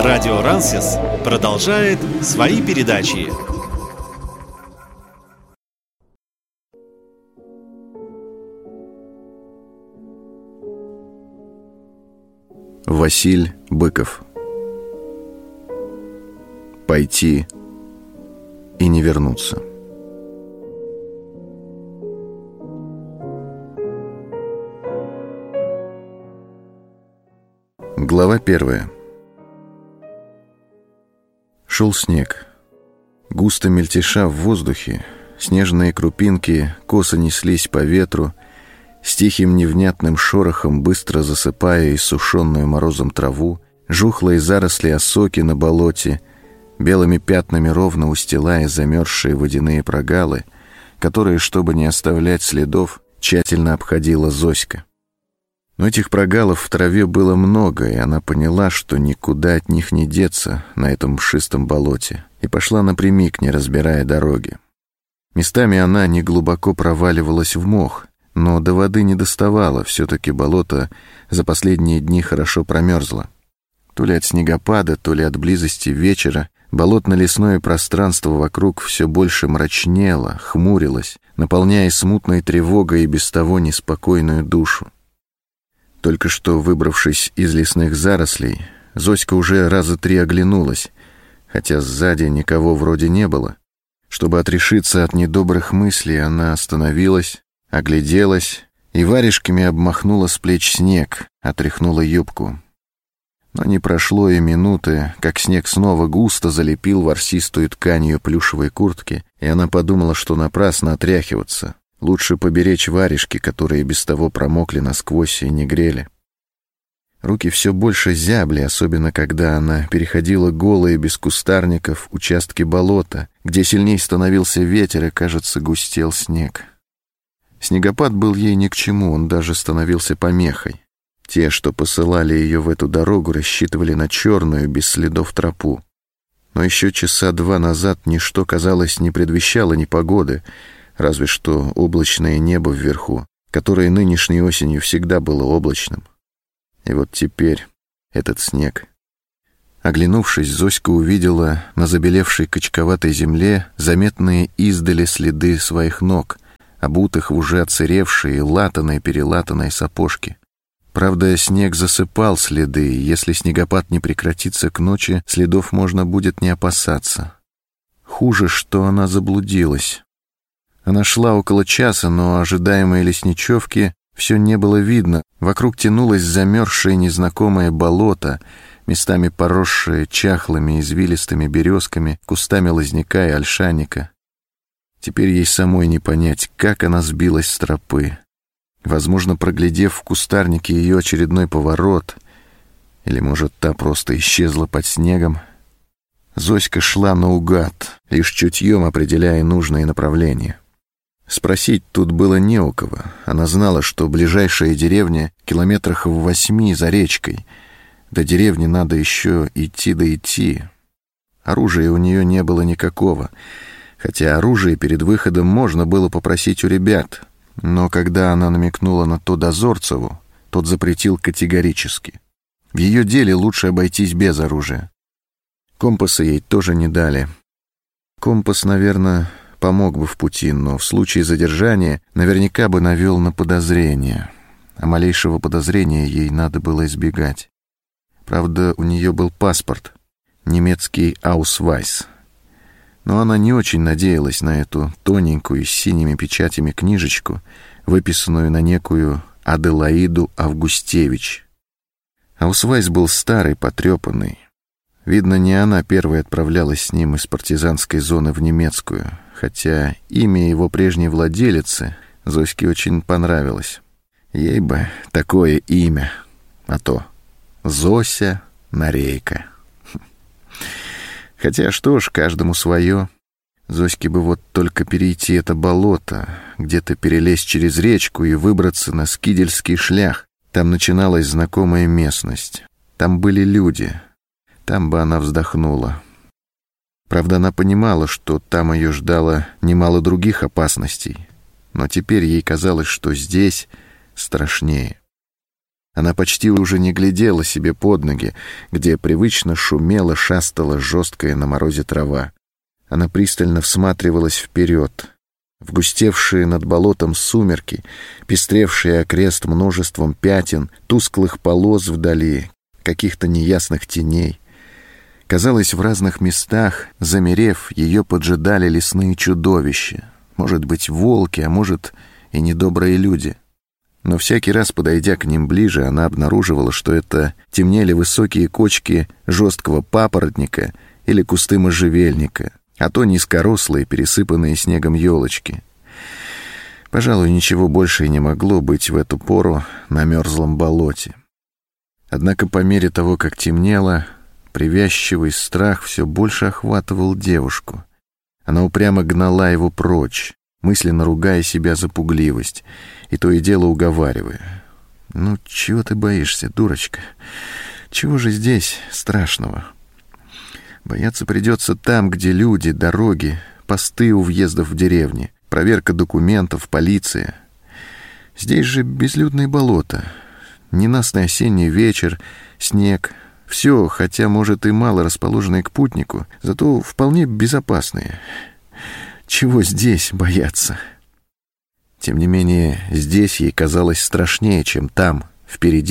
Радио Рансис продолжает свои передачи. Василь Быков. Пойти и не вернуться. Глава 1. Шел снег. Густо мельтеша в воздухе, снежные крупинки косо неслись по ветру, с тихим невнятным шорохом быстро засыпая иссушенную морозом траву, жухлые заросли осоки на болоте, белыми пятнами ровно устилая замерзшие водяные прогалы, которые, чтобы не оставлять следов, тщательно обходила Зоська. Но этих прогалов в траве было много, и она поняла, что никуда от них не деться на этом мшистом болоте, и пошла напрямик, не разбирая дороги. Местами она неглубоко проваливалась в мох, но до воды не доставала, все-таки болото за последние дни хорошо промерзло. То ли от снегопада, то ли от близости вечера болотно-лесное пространство вокруг все больше мрачнело, хмурилось, наполняя смутной тревогой и без того неспокойную душу. Только что выбравшись из лесных зарослей, Зоська уже раза 3 оглянулась, хотя сзади никого вроде не было. Чтобы отрешиться от недобрых мыслей, она остановилась, огляделась и варежками обмахнула с плеч снег, отряхнула юбку. Но не прошло и минуты, как снег снова густо залепил ворсистую ткань ее плюшевой куртки, и она подумала, что напрасно отряхиваться. Лучше поберечь варежки, которые без того промокли насквозь и не грели. Руки все больше зябли, особенно когда она переходила голые, без кустарников, участки болота, где сильней становился ветер и, кажется, густел снег. Снегопад был ей ни к чему, он даже становился помехой. Те, что посылали ее в эту дорогу, рассчитывали на черную, без следов тропу. Но еще часа 2 назад ничто, казалось, не предвещало непогоды, разве что облачное небо вверху, которое нынешней осенью всегда было облачным. И вот теперь этот снег. Оглянувшись, Зоська увидела на забелевшей качковатой земле заметные издали следы своих ног, обутых в уже отсыревшие, латаные-перелатанные сапожки. Правда, снег засыпал следы, и если снегопад не прекратится к ночи, следов можно будет не опасаться. Хуже, что она заблудилась. Она шла около часа, но ожидаемой лесничевки все не было видно. Вокруг тянулось замерзшее незнакомое болото, местами поросшее чахлыми извилистыми березками, кустами лозняка и ольшанника. Теперь ей самой не понять, как она сбилась с тропы. Возможно, проглядев в кустарнике ее очередной поворот, или, может, та просто исчезла под снегом. Зоська шла наугад, лишь чутьем определяя нужные направления. Спросить тут было не у кого. Она знала, что ближайшая деревня километрах в 8 за речкой. До деревни надо еще идти да идти. Оружия у нее не было никакого, хотя оружие перед выходом можно было попросить у ребят. Но когда она намекнула на то Дозорцеву, тот запретил категорически. В ее деле лучше обойтись без оружия. Компаса ей тоже не дали. Компас, наверное, помог бы в пути, но в случае задержания наверняка бы навел на подозрение. А малейшего подозрения ей надо было избегать. Правда, у нее был паспорт, немецкий «Аусвайс». Но она не очень надеялась на эту тоненькую с синими печатями книжечку, выписанную на некую Аделаиду Августевич. Аусвайс был старый, потрепанный. Видно, не она первой отправлялась с ним из партизанской зоны в немецкую, хотя имя его прежней владелицы Зоське очень понравилось. Ей бы такое имя, а то Зося Нарейка. Хотя что ж, каждому свое. Зоське бы вот только перейти это болото, где-то перелезть через речку и выбраться на Скидельский шлях. Там начиналась знакомая местность. Там были люди. Там бы она вздохнула. Правда, она понимала, что там ее ждало немало других опасностей, но теперь ей казалось, что здесь страшнее. Она почти уже не глядела себе под ноги, где привычно шумела, шастала жесткая на морозе трава. Она пристально всматривалась вперед, в густевшие над болотом сумерки, пестревшие окрест множеством пятен, тусклых полос вдали, каких-то неясных теней. Казалось, в разных местах, замерев, ее поджидали лесные чудовища. Может быть, волки, а может и недобрые люди. Но всякий раз, подойдя к ним ближе, она обнаруживала, что это темнели высокие кочки жесткого папоротника или кусты можжевельника, а то низкорослые, пересыпанные снегом елочки. Пожалуй, ничего больше и не могло быть в эту пору на мерзлом болоте. Однако по мере того, как темнело, привязчивый страх все больше охватывал девушку. Она упрямо гнала его прочь, мысленно ругая себя за пугливость, и то и дело уговаривая. «Ну, чего ты боишься, дурочка? Чего же здесь страшного? Бояться придется там, где люди, дороги, посты у въездов в деревни, проверка документов, полиция. Здесь же безлюдное болото, ненастный осенний вечер, снег. Все, хотя, может, и мало расположенные к путнику, зато вполне безопасные. Чего здесь бояться?» Тем не менее, здесь ей казалось страшнее, чем там, впереди.